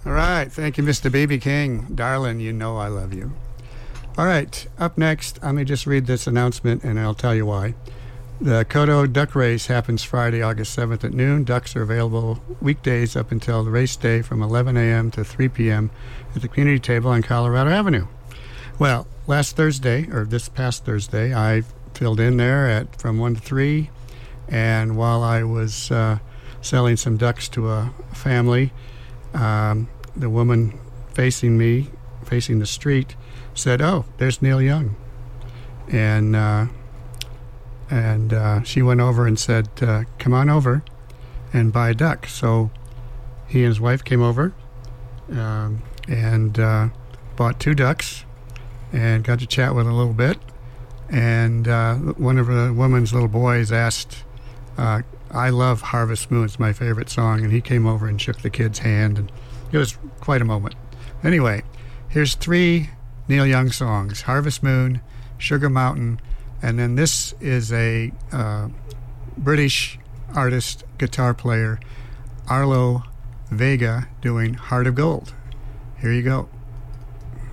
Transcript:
All right. Thank you, Mr. BB King. Darling, you know I love you. All right. Up next, let me just read this announcement, and I'll tell you why. The Kodo Duck Race happens Friday, August 7th at noon. Ducks are available weekdays up until the race day from 11 a.m. to 3 p.m. at the community table on Colorado Avenue. Well, this past Thursday, I filled in there from 1 to 3, and while I was selling some ducks to a family, the woman facing the street, said, "Oh, there's Neil Young." And she went over and said, "Come on over and buy a duck." So he and his wife came over and bought 2 ducks and got to chat with a little bit. And one of the woman's little boys asked, I love Harvest Moon. It's my favorite song. And he came over and shook the kid's hand. And it was quite a moment. Anyway, here's 3 Neil Young songs: Harvest Moon, Sugar Mountain, and then this is a British artist, guitar player, Arlo Vega, doing Heart of Gold. Here you go.